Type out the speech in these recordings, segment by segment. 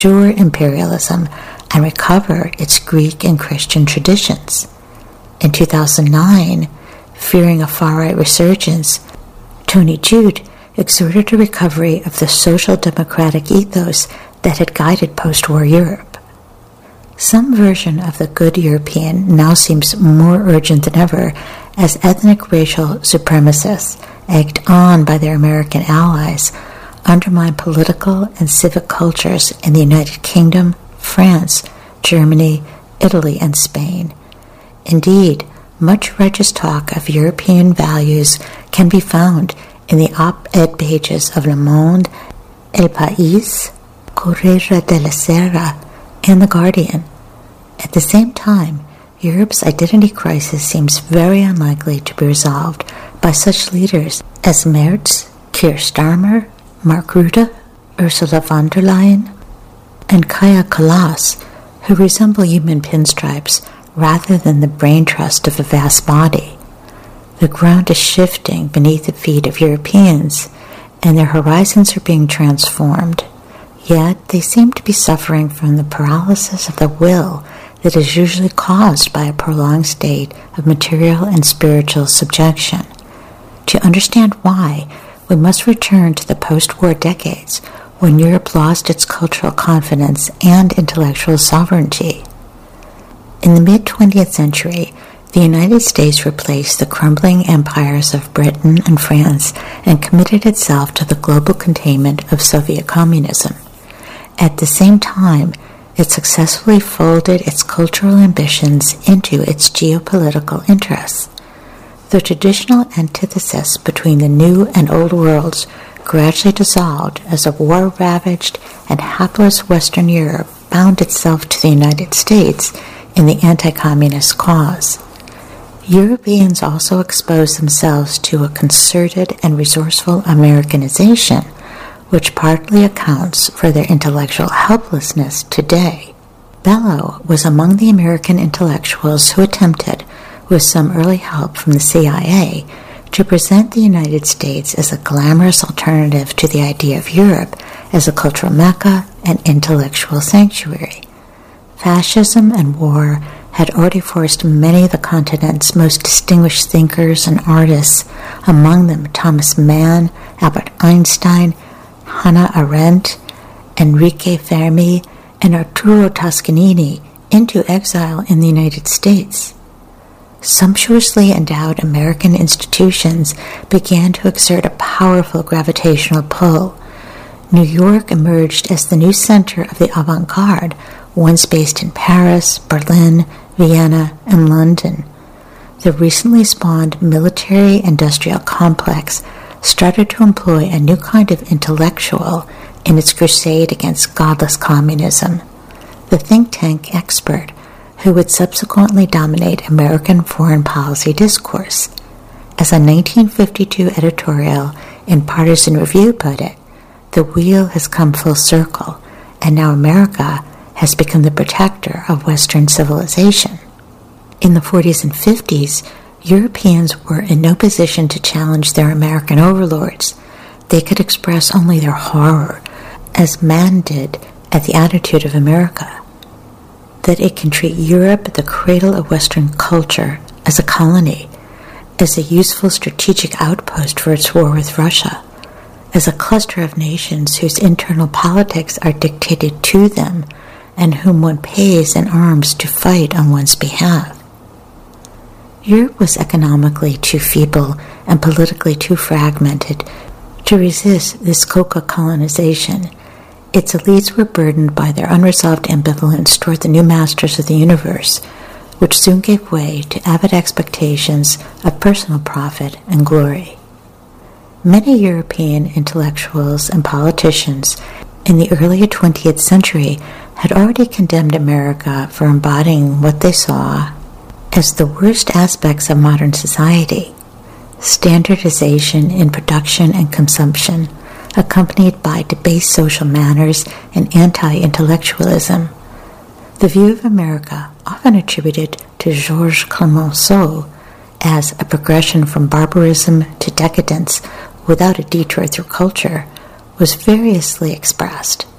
endure imperialism and recover its Greek and Christian traditions. In 2009, fearing a far-right resurgence, Tony Judt exhorted a recovery of the social democratic ethos that had guided post-war Europe. Some version of the good European now seems more urgent than ever as ethnic racial supremacists, egged on by their American allies, undermine political and civic cultures in the United Kingdom, France, Germany, Italy, and Spain. Indeed, much righteous talk of European values can be found in the op-ed pages of Le Monde, El País, Corriere della Sera, and The Guardian. At the same time, Europe's identity crisis seems very unlikely to be resolved by such leaders as Merz, Keir Starmer, Mark Rutte, Ursula von der Leyen, and Kaja Kallas, who resemble human pinstripes rather than the brain trust of a vast body. The ground is shifting beneath the feet of Europeans, and their horizons are being transformed. Yet they seem to be suffering from the paralysis of the will that is usually caused by a prolonged state of material and spiritual subjection. To understand why, we must return to the post-war decades when Europe lost its cultural confidence and intellectual sovereignty. In the mid-20th century, the United States replaced the crumbling empires of Britain and France and committed itself to the global containment of Soviet communism. At the same time, it successfully folded its cultural ambitions into its geopolitical interests. The traditional antithesis between the new and old worlds gradually dissolved as a war-ravaged and hapless Western Europe bound itself to the United States in the anti-communist cause. Europeans also exposed themselves to a concerted and resourceful Americanization, which partly accounts for their intellectual helplessness today. Bellow was among the American intellectuals who attempted, with some early help from the CIA, to present the United States as a glamorous alternative to the idea of Europe as a cultural mecca and intellectual sanctuary. Fascism and war had already forced many of the continent's most distinguished thinkers and artists, among them Thomas Mann, Albert Einstein, Hannah Arendt, Enrique Fermi, and Arturo Toscanini, into exile in the United States. Sumptuously endowed American institutions began to exert a powerful gravitational pull. New York emerged as the new center of the avant-garde, once based in Paris, Berlin, Vienna, and London. The recently spawned military-industrial complex started to employ a new kind of intellectual in its crusade against godless communism, the think tank expert who would subsequently dominate American foreign policy discourse. As a 1952 editorial in Partisan Review put it, the wheel has come full circle, and now America has become the protector of Western civilization. In the 40s and 50s, Europeans were in no position to challenge their American overlords. They could express only their horror, as Mann did, at the attitude of America, that it can treat Europe, the cradle of Western culture, as a colony, as a useful strategic outpost for its war with Russia, as a cluster of nations whose internal politics are dictated to them and whom one pays in arms to fight on one's behalf. Europe was economically too feeble and politically too fragmented to resist this coca colonization. Its elites were burdened by their unresolved ambivalence toward the new masters of the universe, which soon gave way to avid expectations of personal profit and glory. Many European intellectuals and politicians in the early 20th century had already condemned America for embodying what they saw as the worst aspects of modern society: standardization in production and consumption, accompanied by debased social manners and anti-intellectualism. The view of America, often attributed to Georges Clemenceau as a progression from barbarism to decadence without a detour through culture, was variously expressed.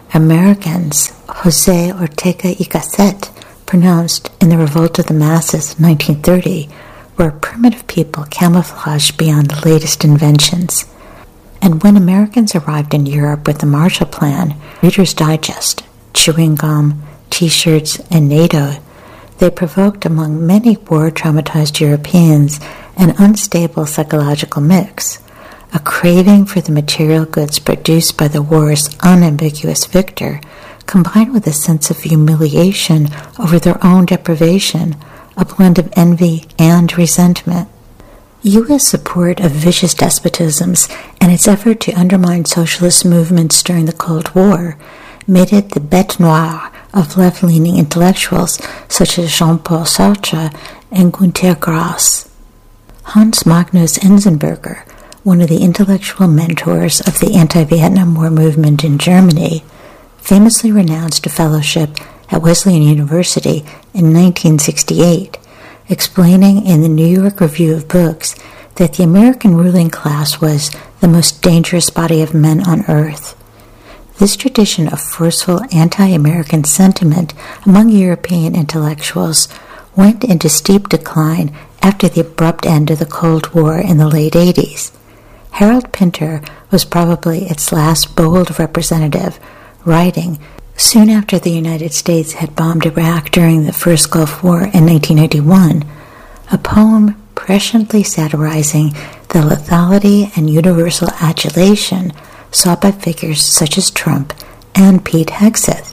Americans, Jose Ortega y Gasset, pronounced in the Revolt of the Masses, 1930, were a primitive people camouflaged beyond the latest inventions. And when Americans arrived in Europe with the Marshall Plan, Reader's Digest, chewing gum, T-shirts, and NATO, they provoked among many war-traumatized Europeans an unstable psychological mix, a craving for the material goods produced by the war's unambiguous victor, combined with a sense of humiliation over their own deprivation, a blend of envy and resentment. U.S. support of vicious despotisms and its effort to undermine socialist movements during the Cold War made it the bête noire of left-leaning intellectuals such as Jean-Paul Sartre and Günter Grass. Hans Magnus Enzensberger, one of the intellectual mentors of the anti-Vietnam War movement in Germany, famously renounced a fellowship at Wesleyan University in 1968, explaining in the New York Review of Books that the American ruling class was the most dangerous body of men on earth. This tradition of forceful anti-American sentiment among European intellectuals went into steep decline after the abrupt end of the Cold War in the late 80s. Harold Pinter was probably its last bold representative, writing soon after the United States had bombed Iraq during the first Gulf War in 1991, a poem presciently satirizing the lethality and universal adulation sought by figures such as Trump and Pete Hegseth.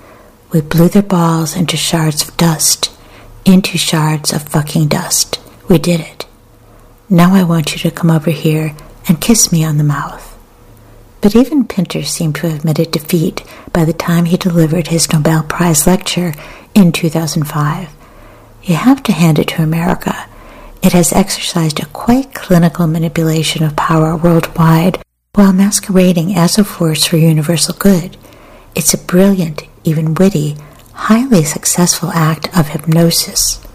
We blew their balls into shards of dust, into shards of fucking dust. We did it. Now I want you to come over here and kiss me on the mouth. But even Pinter seemed to have admitted defeat by the time he delivered his Nobel Prize lecture in 2005. You have to hand it to America. It has exercised a quite clinical manipulation of power worldwide while masquerading as a force for universal good. It's a brilliant, even witty, highly successful act of hypnosis.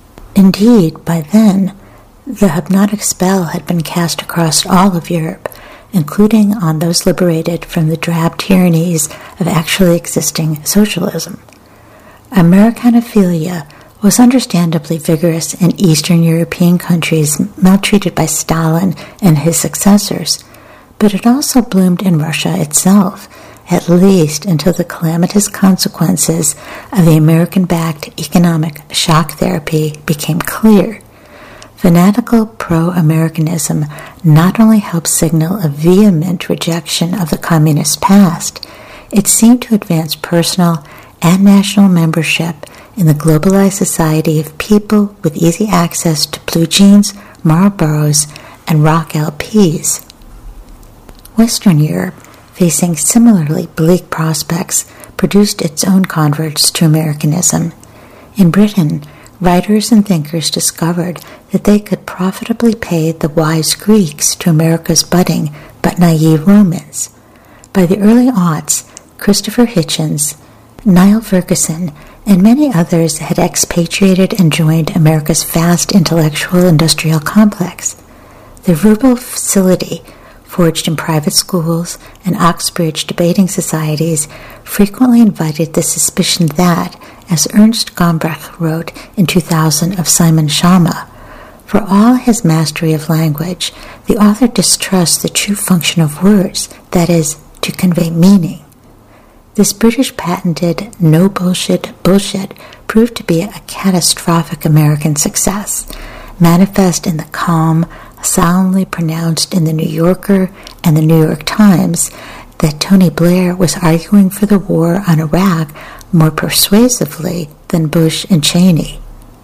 Indeed, by then, the hypnotic spell had been cast across all of Europe, including on those liberated from the drab tyrannies of actually existing socialism. Americanophilia was understandably vigorous in Eastern European countries maltreated by Stalin and his successors, but it also bloomed in Russia itself, at least until the calamitous consequences of the American-backed economic shock therapy became clear. Fanatical pro-Americanism not only helped signal a vehement rejection of the communist past, it seemed to advance personal and national membership in the globalized society of people with easy access to blue jeans, Marlboros, and rock LPs. Western Europe, facing similarly bleak prospects, produced its own converts to Americanism. In Britain, writers and thinkers discovered that they could profitably pay the wise Greeks to America's budding but naive Romans. By the early aughts, Christopher Hitchens, Niall Ferguson, and many others had expatriated and joined America's vast intellectual industrial complex. The verbal facility, forged in private schools and Oxbridge debating societies, frequently invited the suspicion that, as Ernst Gombrich wrote in 2000 of Simon Schama, for all his mastery of language, the author distrusts the true function of words, that is, to convey meaning. This British-patented no-bullshit bullshit proved to be a catastrophic American success, manifest in the calm, soundly pronounced in the New Yorker and the New York Times that Tony Blair was arguing for the war on Iraq more persuasively than Bush and Cheney.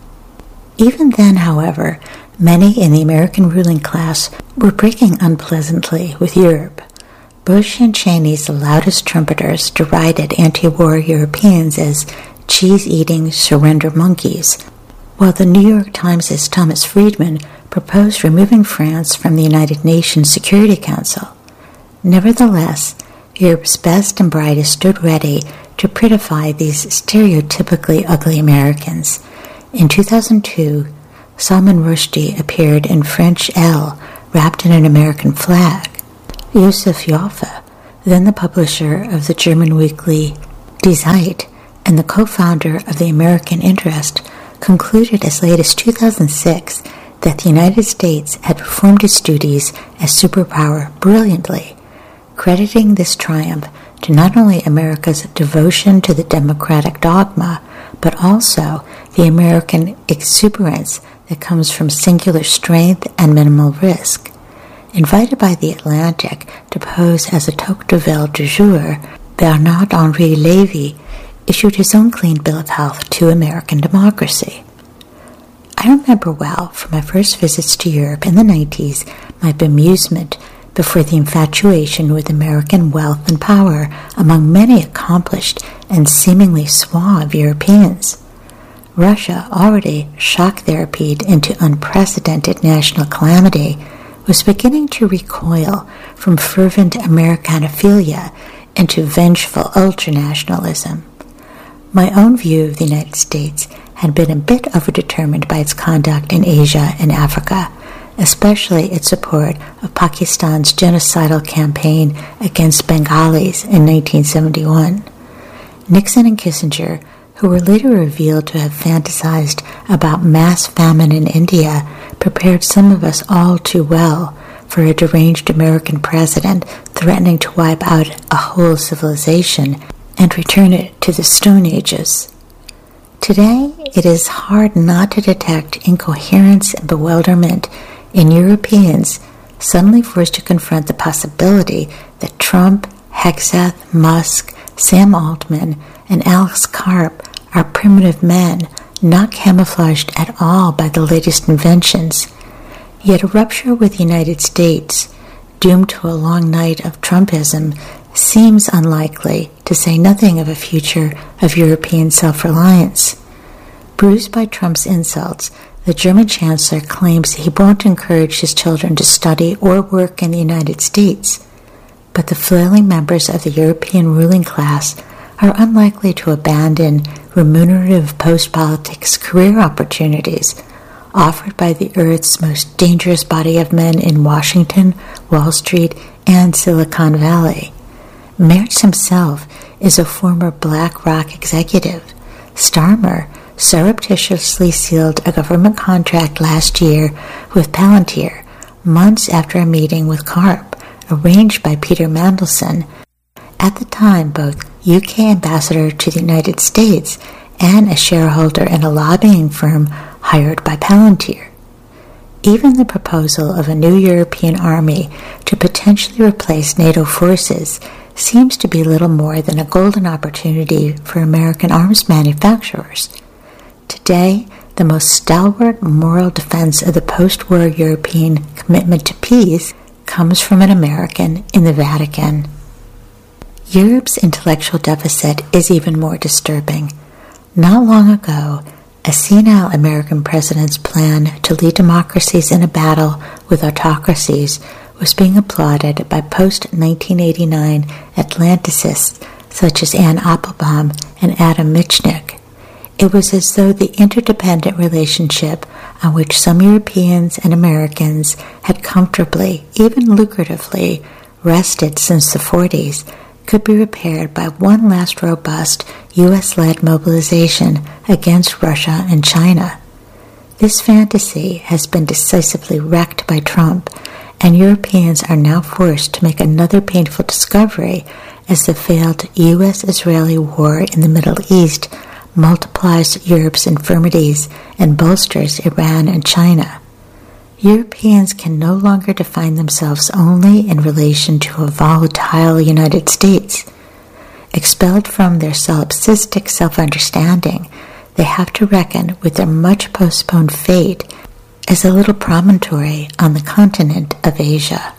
Even then, however, many in the American ruling class were breaking unpleasantly with Europe. Bush and Cheney's loudest trumpeters derided anti-war Europeans as cheese-eating surrender monkeys, while the New York Times' Thomas Friedman proposed removing France from the United Nations Security Council. Nevertheless, Europe's best and brightest stood ready to prettify these stereotypically ugly Americans. In 2002, Salman Rushdie appeared in French Elle, wrapped in an American flag. Yusuf Yaffa, then the publisher of the German weekly Die Zeit and the co-founder of the American Interest, concluded as late as 2006 that the United States had performed its duties as superpower brilliantly, crediting this triumph to not only America's devotion to the democratic dogma, but also the American exuberance that comes from singular strength and minimal risk. Invited by The Atlantic to pose as a Tocqueville du jour, Bernard-Henri Lévy issued his own clean bill of health to American democracy. I remember well from my first visits to Europe in the 90s my bemusement before the infatuation with American wealth and power among many accomplished and seemingly suave Europeans. Russia, already shock therapied into unprecedented national calamity, was beginning to recoil from fervent Americanophilia into vengeful ultranationalism. My own view of the United States had been a bit overdetermined by its conduct in Asia and Africa, especially its support of Pakistan's genocidal campaign against Bengalis in 1971. Nixon and Kissinger, who were later revealed to have fantasized about mass famine in India, prepared some of us all too well for a deranged American president threatening to wipe out a whole civilization and return it to the Stone Ages. Today, it is hard not to detect incoherence and bewilderment in Europeans suddenly forced to confront the possibility that Trump, Hegseth, Musk, Sam Altman, and Alex Karp are primitive men, not camouflaged at all by the latest inventions. Yet a rupture with the United States, doomed to a long night of Trumpism, seems unlikely, to say nothing of a future of European self-reliance. Bruised by Trump's insults, the German chancellor claims he won't encourage his children to study or work in the United States. But the flailing members of the European ruling class are unlikely to abandon remunerative post-politics career opportunities offered by the Earth's most dangerous body of men in Washington, Wall Street, and Silicon Valley. Merz himself is a former BlackRock executive. Starmer surreptitiously sealed a government contract last year with Palantir, months after a meeting with Karp, arranged by Peter Mandelson, at the time both UK ambassador to the United States and a shareholder in a lobbying firm hired by Palantir. Even the proposal of a new European army to potentially replace NATO forces seems to be little more than a golden opportunity for American arms manufacturers. Today, the most stalwart moral defense of the post-war European commitment to peace comes from an American in the Vatican. Europe's intellectual deficit is even more disturbing. Not long ago, a senile American president's plan to lead democracies in a battle with autocracies was being applauded by post-1989 Atlanticists such as Anne Applebaum and Adam Michnik. It was as though the interdependent relationship on which some Europeans and Americans had comfortably, even lucratively, rested since the 40s could be repaired by one last robust U.S.-led mobilization against Russia and China. This fantasy has been decisively wrecked by Trump, and Europeans are now forced to make another painful discovery as the failed U.S.-Israeli war in the Middle East multiplies Europe's infirmities and bolsters Iran and China. Europeans can no longer define themselves only in relation to a volatile United States. Expelled from their solipsistic self-understanding, they have to reckon with their much postponed fate as a little promontory on the continent of Asia.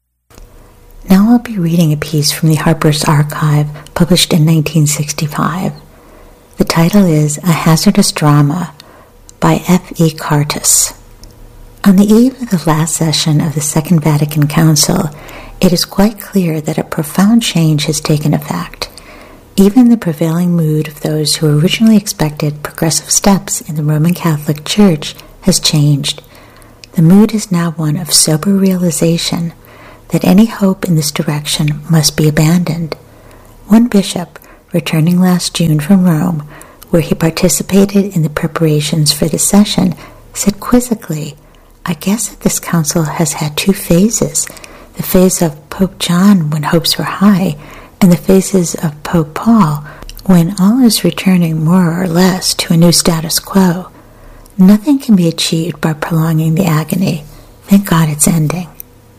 Now I'll be reading a piece from the Harper's Archive published in 1965. The title is A Hazardous Drama by F.E. Cartus. On the eve of the last session of the Second Vatican Council, it is quite clear that a profound change has taken effect. Even the prevailing mood of those who originally expected progressive steps in the Roman Catholic Church has changed. The mood is now one of sober realization that any hope in this direction must be abandoned. One bishop, returning last June from Rome, where he participated in the preparations for the session, said quizzically, "I guess that this council has had two phases, the phase of Pope John when hopes were high, and the phases of Pope Paul when all is returning more or less to a new status quo. Nothing can be achieved by prolonging the agony. Thank God it's ending."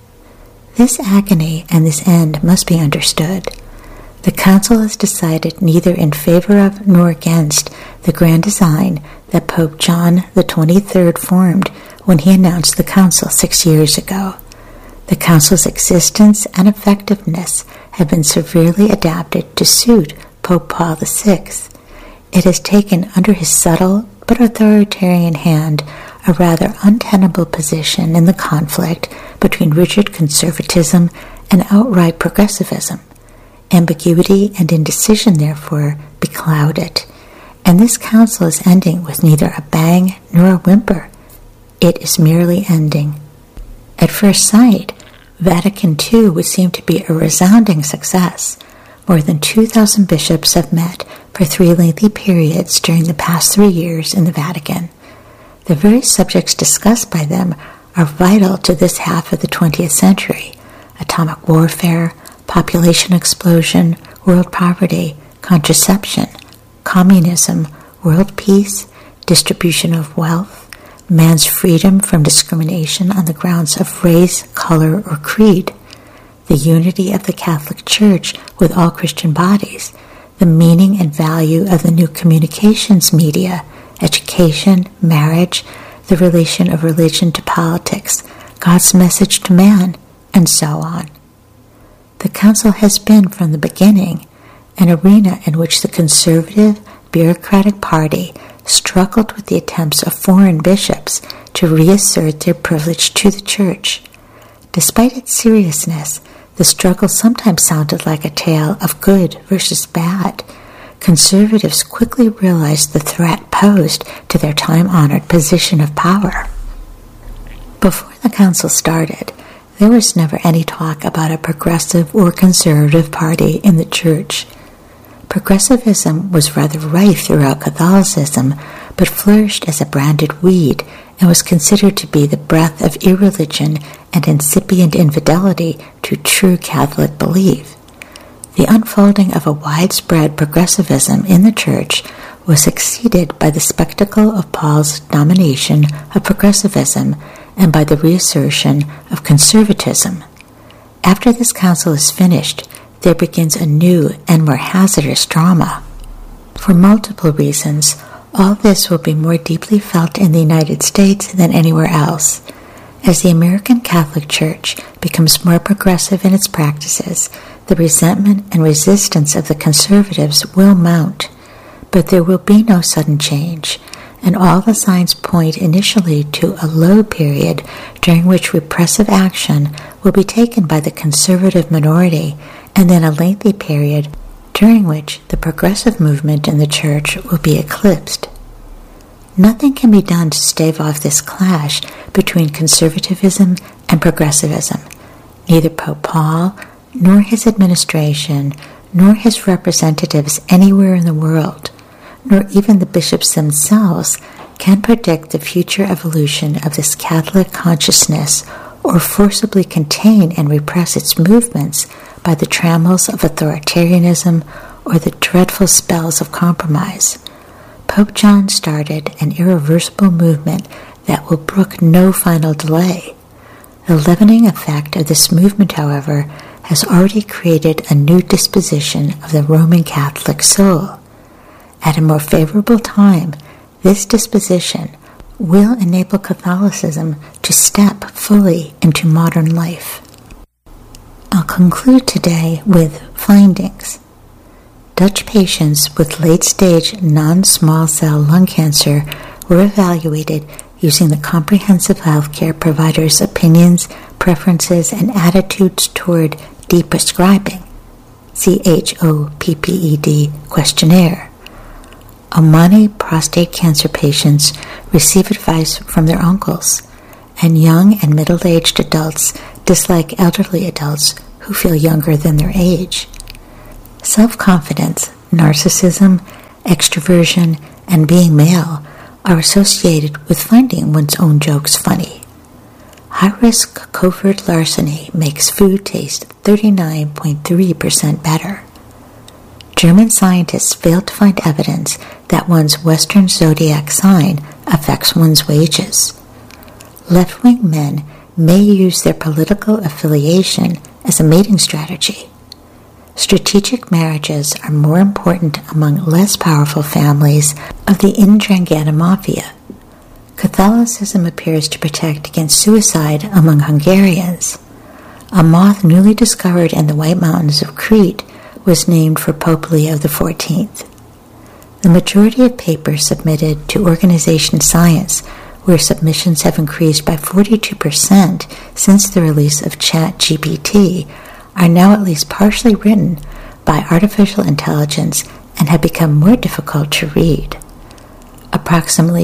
This agony and this end must be understood. The Council has decided neither in favor of nor against the grand design that Pope John the 23rd formed when he announced the Council 6 years ago. The Council's existence and effectiveness have been severely adapted to suit Pope Paul VI. It has taken under his subtle but authoritarian hand a rather untenable position in the conflict between rigid conservatism and outright progressivism. Ambiguity and indecision, therefore, becloud it, and this council is ending with neither a bang nor a whimper. It is merely ending. At first sight, Vatican II would seem to be a resounding success. More than 2,000 bishops have met for 3 lengthy periods during the past 3 years in the Vatican. The very subjects discussed by them are vital to this half of the 20th century: atomic warfare, population explosion, world poverty, contraception, communism, world peace, distribution of wealth, man's freedom from discrimination on the grounds of race, color, or creed, the unity of the Catholic Church with all Christian bodies, the meaning and value of the new communications media, education, marriage, the relation of religion to politics, God's message to man, and so on. The Council has been, from the beginning, an arena in which the conservative, bureaucratic party struggled with the attempts of foreign bishops to reassert their privilege to the Church. Despite its seriousness, the struggle sometimes sounded like a tale of good versus bad. Conservatives quickly realized the threat posed to their time-honored position of power. Before the Council started, there was never any talk about a progressive or conservative party in the Church. Progressivism was rather rife throughout Catholicism, but flourished as a branded weed and was considered to be the breath of irreligion and incipient infidelity to true Catholic belief. The unfolding of a widespread progressivism in the Church was succeeded by the spectacle of Paul's domination of progressivism and by the reassertion of conservatism. After this council is finished, there begins a new and more hazardous drama. For multiple reasons, all this will be more deeply felt in the United States than anywhere else. As the American Catholic Church becomes more progressive in its practices, the resentment and resistance of the conservatives will mount. But there will be no sudden change, and all the signs point initially to a low period during which repressive action will be taken by the conservative minority, and then a lengthy period during which the progressive movement in the Church will be eclipsed. Nothing can be done to stave off this clash between conservatism and progressivism. Neither Pope Paul, nor his administration, nor his representatives anywhere in the world, nor even the bishops themselves can predict the future evolution of this Catholic consciousness or forcibly contain and repress its movements by the trammels of authoritarianism or the dreadful spells of compromise. Pope John started an irreversible movement that will brook no final delay. The leavening effect of this movement, however, has already created a new disposition of the Roman Catholic soul. At a more favorable time, this disposition will enable Catholicism to step fully into modern life. I'll conclude today with findings. Dutch patients with late-stage non-small cell lung cancer were evaluated using the comprehensive healthcare provider's opinions, preferences, and attitudes toward deprescribing, CHOPPED questionnaire. Omani prostate cancer patients receive advice from their uncles, and young and middle-aged adults dislike elderly adults who feel younger than their age. Self-confidence, narcissism, extroversion, and being male are associated with finding one's own jokes funny. High-risk covert larceny makes food taste 39.3% better. German scientists failed to find evidence that one's Western zodiac sign affects one's wages. Left-wing men may use their political affiliation as a mating strategy. Strategic marriages are more important among less powerful families of the Ndrangheta Mafia. Catholicism appears to protect against suicide among Hungarians. A moth newly discovered in the White Mountains of Crete was named for Pope Leo XIV. The majority of papers submitted to Organization Science, where submissions have increased by 42% since the release of ChatGPT, are now at least partially written by artificial intelligence and have become more difficult to read. Approximately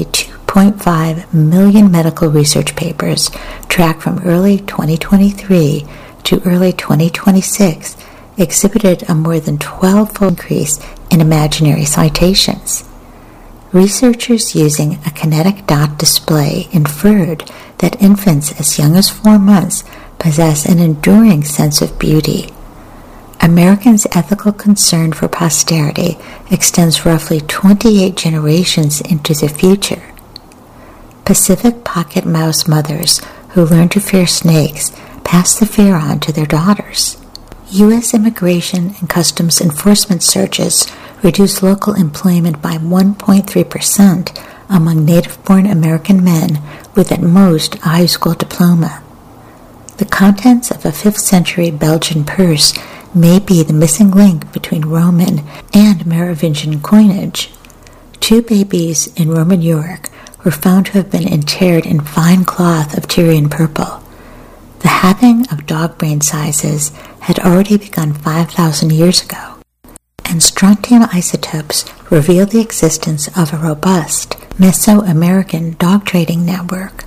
2.5 million medical research papers tracked from early 2023 to early 2026 exhibited a more than 12-fold increase in imaginary citations. Researchers using a kinetic dot display inferred that infants as young as 4 months possess an enduring sense of beauty. Americans' ethical concern for posterity extends roughly 28 generations into the future. Pacific pocket mouse mothers who learn to fear snakes pass the fear on to their daughters. U.S. Immigration and Customs Enforcement searches reduced local employment by 1.3% among native-born American men with at most a high school diploma. The contents of a 5th century Belgian purse may be the missing link between Roman and Merovingian coinage. 2 babies in Roman York were found to have been interred in fine cloth of Tyrian purple. The halving of dog brain sizes had already begun 5,000 years ago, and strontium isotopes reveal the existence of a robust Mesoamerican dog trading network.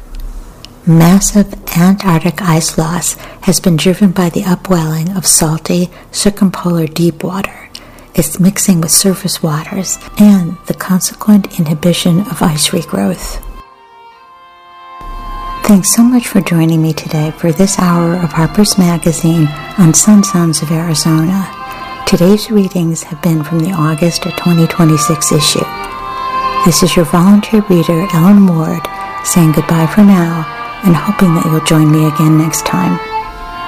Massive Antarctic ice loss has been driven by the upwelling of salty circumpolar deep water, its mixing with surface waters, and the consequent inhibition of ice regrowth. Thanks so much for joining me today for this hour of Harper's Magazine on Sun Sounds of Arizona. Today's readings have been from the August 2026 issue. This is your volunteer reader, Ellen Ward, saying goodbye for now and hoping that you'll join me again next time.